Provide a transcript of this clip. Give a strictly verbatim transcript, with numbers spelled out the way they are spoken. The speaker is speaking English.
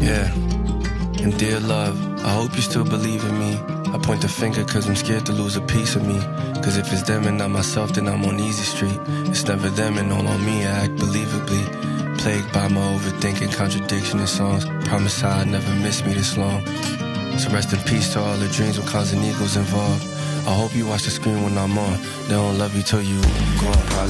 Yeah. And dear love, I hope you still believe in me. I point the finger cause I'm scared to lose a piece of me. Cause if it's them and not myself, then I'm on easy street. It's never them and all on me, I act believably. Plagued by my overthinking, contradiction in songs. Promise I'd never miss me this long. So rest in peace to all the dreams with cons and egos involved. I hope you watch the screen when I'm on. They don't love you till you go. Probably